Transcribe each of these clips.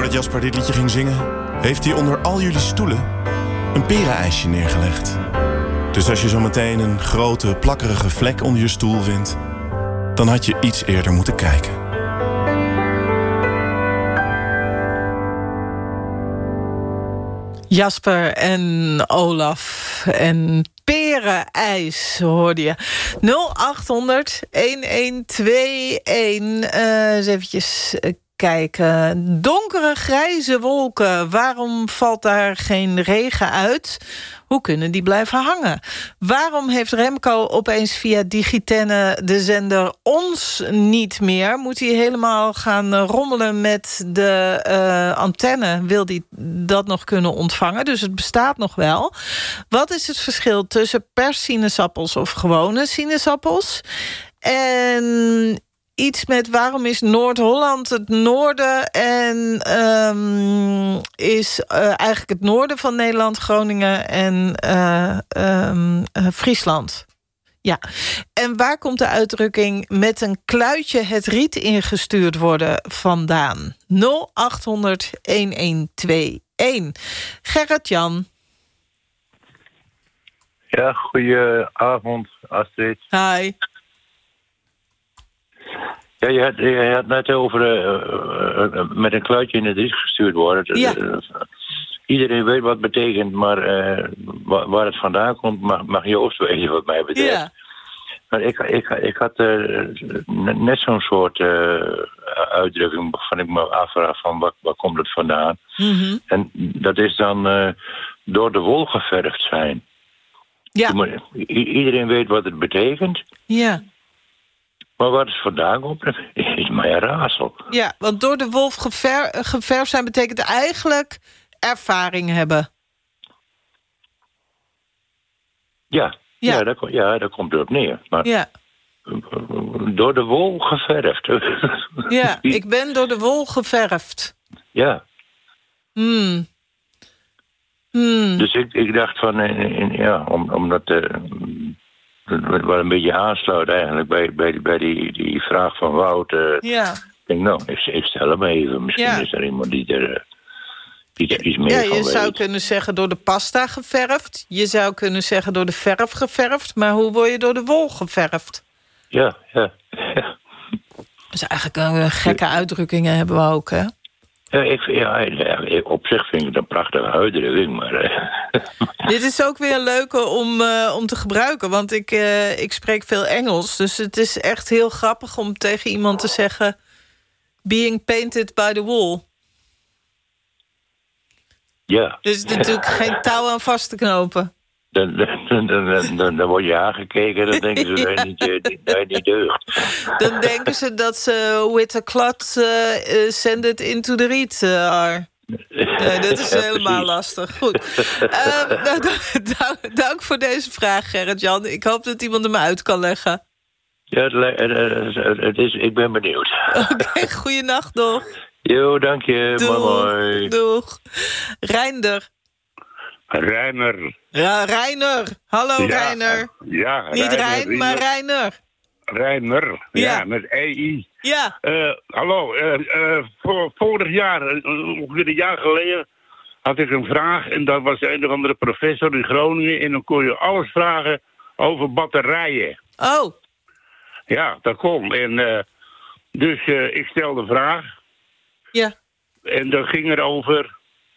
Voordat Jasper dit liedje ging zingen, heeft hij onder al jullie stoelen een perenijsje neergelegd. Dus als je zo meteen een grote, plakkerige vlek onder je stoel vindt, dan had je iets eerder moeten kijken. Jasper en Olaf en perenijs hoorde je. 0800-1121. Eens eventjes kijken. Donkere grijze wolken. Waarom valt daar geen regen uit? Hoe kunnen die blijven hangen? Waarom heeft Remco opeens via Digitenne de zender Ons niet meer? Moet hij helemaal gaan rommelen met de antenne? Wil hij dat nog kunnen ontvangen? Dus het bestaat nog wel. Wat is het verschil tussen perssinaasappels of gewone sinaasappels? En iets met waarom is Noord-Holland het noorden en is eigenlijk het noorden van Nederland, Groningen en Friesland. Ja. En waar komt de uitdrukking met een kluitje het riet ingestuurd worden vandaan? 0800-1121. Gerrit-Jan. Ja, goedenavond, Astrid. Hi. Ja, je had net over met een kluitje in het riet gestuurd worden. Ja. Iedereen weet wat het betekent, maar waar het vandaan komt, mag Joost weten wat mij betreft. Ja. Maar ik had net zo'n soort uitdrukking waarvan ik me afvraag van waar komt het vandaan. Mm-hmm. En dat is dan door de wol geverfd zijn. Ja. Iedereen weet wat het betekent. Ja. Maar waar het vandaan komt, is mij een raadsel. Ja, want door de wolf geverfd zijn betekent eigenlijk ervaring hebben. Ja. Ja. Daar komt het op neer. Maar Ja. door de wol geverfd. Ja, ik ben door de wol geverfd. Ja. Dus ik dacht van, omdat wat een beetje aansluit eigenlijk bij die vraag van Wout. Ja. Ik denk, ik stel hem even. Misschien is er iemand die er iets meer van je weet. zou kunnen zeggen door de pasta geverfd. Je zou kunnen zeggen door de verf geverfd. Maar hoe word je door de wol geverfd? Ja. Dus eigenlijk een gekke uitdrukkingen hebben we ook, hè? Op zich vind ik het een prachtige uitdrukking, maar... Dit is ook weer een leuke om te gebruiken, want ik spreek veel Engels. Dus het is echt heel grappig om tegen iemand te zeggen... being painted by the wall. Ja. Dus er is natuurlijk geen touw aan vast te knopen. Dan word je aangekeken, dan denken ze dat je niet deugt. Dan denken ze dat ze with a clot send it into the reed are. Nee, dat is helemaal lastig. Goed. Dank voor deze vraag, Gerrit-Jan. Ik hoop dat iemand hem uit kan leggen. Ja, ik ben benieuwd. Oké, goeienacht nog. Jo, dank je. Mooi. Doeg. Reinder. Ja, Reiner. Hallo, ja, Reiner. Ja, niet Rijn, maar Reiner. Reiner, ja, met EI. Ja. Hallo, vorig jaar, ongeveer een jaar geleden, had ik een vraag. En dat was een of andere professor in Groningen. En dan kon je alles vragen over batterijen. Oh. Ja, dat kon. En dus ik stelde de vraag. Ja. En dat ging erover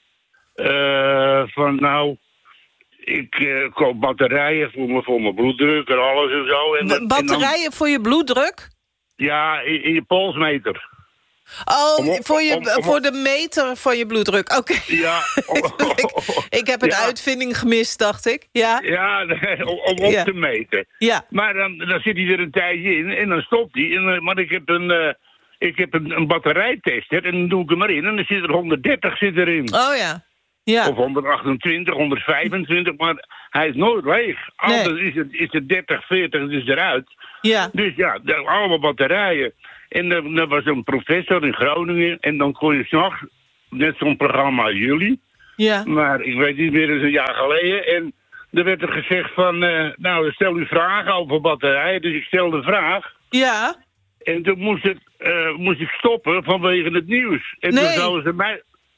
ik koop batterijen voor mijn bloeddruk en alles en zo. Batterijen voor je bloeddruk? Ja, in je polsmeter. Oh, voor de meter van je bloeddruk. Oké. Ja. Ik heb een uitvinding gemist, dacht ik. Ja, om op te meten. Ja. Maar dan zit hij er een tijdje in en dan stopt hij. Maar ik heb een batterijtester en dan doe ik hem erin. En dan zit er 130 erin. Oh ja. Ja. Of 128, 125, maar hij is nooit leeg. Altijd is het 30, 40 dus eruit. Ja. Dus ja, allemaal batterijen. En er was een professor in Groningen. En dan kon je 's nachts, net zo'n programma als jullie. Ja. Maar ik weet niet meer, dat is een jaar geleden. En er werd er gezegd van, stel u vragen over batterijen. Dus ik stelde de vraag. Ja. En toen moest ik stoppen vanwege het nieuws. En toen zouden ze mij...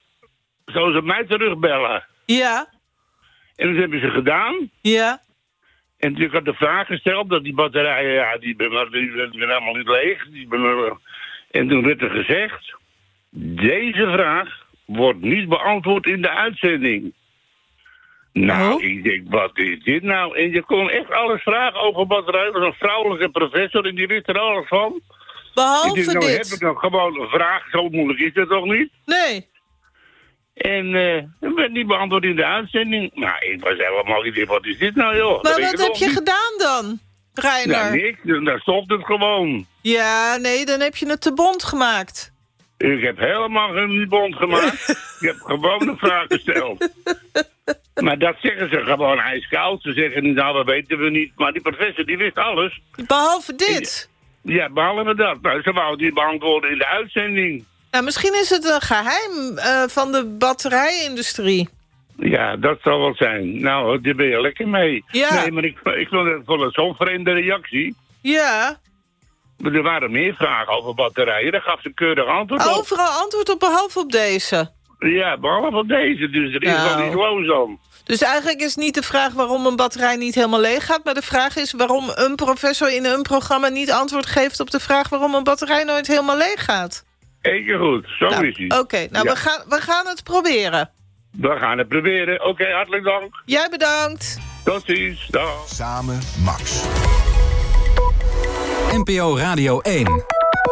Zou ze mij terugbellen? Ja. En dat hebben ze gedaan. Ja. En ik had de vraag gesteld dat die batterijen, ja, die ben helemaal niet leeg. En toen werd er gezegd, deze vraag wordt niet beantwoord in de uitzending. Nou, ik denk, wat is dit nou? En je kon echt alles vragen over batterijen. Er was een vrouwelijke professor en die wist er alles van. Behalve ik denk, nou, dit. heb ik nog gewoon een vraag, zo moeilijk is het toch niet? Nee. En dat werd niet beantwoord in de uitzending. Nou, ik was helemaal niet, wat is dit nou, joh? Maar wat heb je gedaan dan, Reiner? Nou, niks. Daar stopt het gewoon. Ja, nee, dan heb je het te bond gemaakt. Ik heb helemaal geen bond gemaakt. Ik heb gewoon een vraag gesteld. Maar dat zeggen ze gewoon ijskoud. Ze zeggen niet, nou, dat weten we niet. Maar die professor, die wist alles. Behalve dit. Ja, behalve dat. Nou, ze wou die beantwoorden in de uitzending. Nou, misschien is het een geheim van de batterijindustrie. Ja, dat zal wel zijn. Nou, daar ben je lekker mee. Ja. Nee, maar ik vond het zo'n vreemde reactie. Ja. Er waren meer vragen over batterijen. Daar gaf ze keurig antwoord op. Overal antwoord op, behalve op deze. Ja, behalve op deze. Dus er is wel iets los aan. Dus eigenlijk is niet de vraag waarom een batterij niet helemaal leeg gaat... maar de vraag is waarom een professor in een programma niet antwoord geeft... op de vraag waarom een batterij nooit helemaal leeg gaat. Eén keer goed, zo is het. Oké, nou ja. we gaan het proberen. We gaan het proberen. Oké, hartelijk dank. Jij bedankt. Tot ziens. Dag. Samen Max. NPO Radio 1.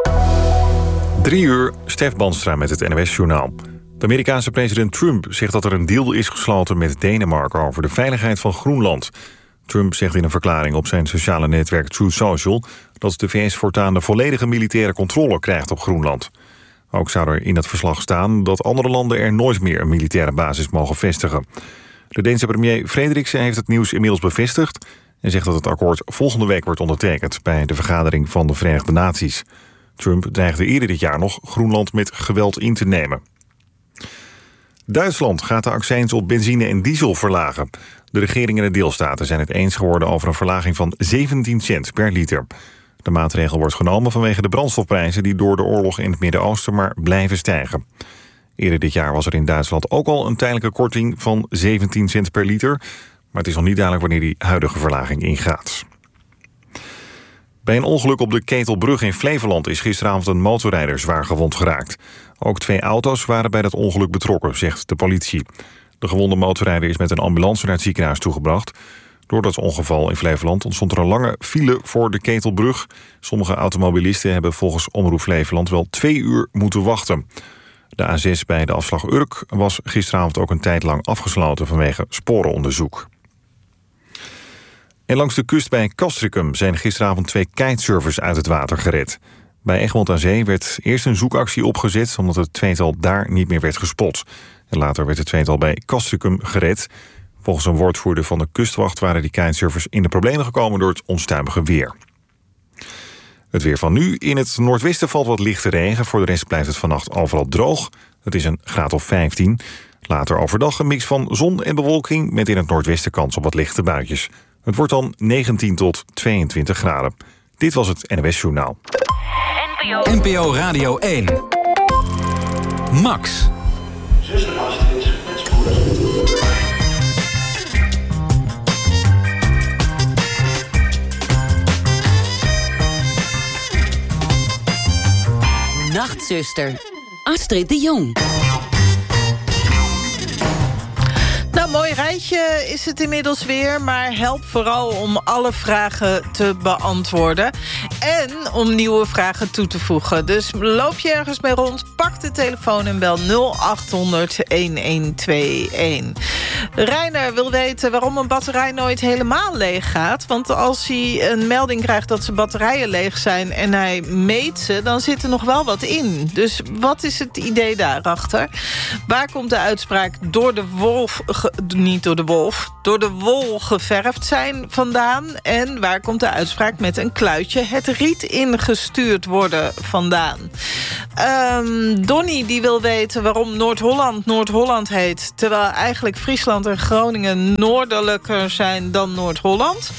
3 uur, Stef Banstra met het NOS-journaal. De Amerikaanse president Trump zegt dat er een deal is gesloten met Denemarken over de veiligheid van Groenland. Trump zegt in een verklaring op zijn sociale netwerk Truth Social dat de VS voortaan de volledige militaire controle krijgt op Groenland. Ook zou er in het verslag staan dat andere landen er nooit meer een militaire basis mogen vestigen. De Deense premier Frederiksen heeft het nieuws inmiddels bevestigd en zegt dat het akkoord volgende week wordt ondertekend bij de vergadering van de Verenigde Naties. Trump dreigde eerder dit jaar nog Groenland met geweld in te nemen. Duitsland gaat de accijns op benzine en diesel verlagen. De regering en de deelstaten zijn het eens geworden over een verlaging van 17 cent per liter. De maatregel wordt genomen vanwege de brandstofprijzen die door de oorlog in het Midden-Oosten maar blijven stijgen. Eerder dit jaar was er in Duitsland ook al een tijdelijke korting van 17 cent per liter. Maar het is nog niet duidelijk wanneer die huidige verlaging ingaat. Bij een ongeluk op de Ketelbrug in Flevoland is gisteravond een motorrijder zwaar gewond geraakt. Ook 2 auto's waren bij dat ongeluk betrokken, zegt de politie. De gewonde motorrijder is met een ambulance naar het ziekenhuis toegebracht. Door dat ongeval in Flevoland ontstond er een lange file voor de Ketelbrug. Sommige automobilisten hebben volgens Omroep Flevoland wel 2 uur moeten wachten. De A6 bij de afslag Urk was gisteravond ook een tijd lang afgesloten vanwege sporenonderzoek. En langs de kust bij Castricum zijn gisteravond 2 kitesurfers uit het water gered. Bij Egmond aan Zee werd eerst een zoekactie opgezet omdat het tweetal daar niet meer werd gespot. En later werd het tweetal bij Castricum gered. Volgens een woordvoerder van de kustwacht waren die kitesurfers in de problemen gekomen door het onstuimige weer. Het weer van nu. In het noordwesten valt wat lichte regen. Voor de rest blijft het vannacht overal droog. Het is een graad of 15. Later overdag een mix van zon en bewolking met in het noordwesten kans op wat lichte buitjes. Het wordt dan 19 tot 22 graden. Dit was het NOS Journaal. NPO Radio 1. Max. Nachtzuster, Astrid de Jong. Nou, mooi rijtje is het inmiddels weer, maar help vooral om alle vragen te beantwoorden. En om nieuwe vragen toe te voegen. Dus loop je ergens mee rond, pak de telefoon en bel 0800-1121. Reiner wil weten waarom een batterij nooit helemaal leeg gaat. Want als hij een melding krijgt dat zijn batterijen leeg zijn en hij meet ze, dan zit er nog wel wat in. Dus wat is het idee daarachter? Waar komt de uitspraak door de wolf, niet door de wolf, door de wol geverfd zijn vandaan? En waar komt de uitspraak met een kluitje het riet ingestuurd worden vandaan? Donnie die wil weten waarom Noord-Holland Noord-Holland heet, terwijl eigenlijk Friesland en Groningen noordelijker zijn dan Noord-Holland.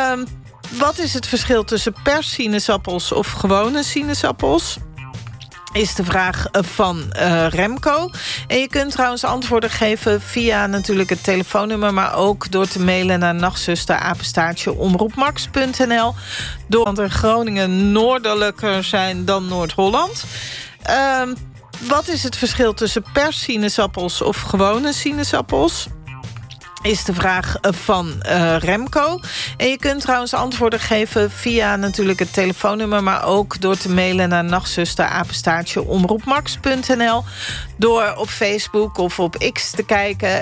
Wat is het verschil tussen perssinaasappels of gewone sinaasappels? is de vraag van Remco. En je kunt trouwens antwoorden geven via natuurlijk het telefoonnummer, maar ook door te mailen naar nachtzuster@omroepmax.nl. Want er Groningen noordelijker zijn dan Noord-Holland. Wat is het verschil tussen perssinaasappels of gewone sinaasappels? Is de vraag van Remco. En je kunt trouwens antwoorden geven via natuurlijk het telefoonnummer, maar ook door te mailen naar nachtzuster@omroepmax.nl. Door op Facebook of op X te kijken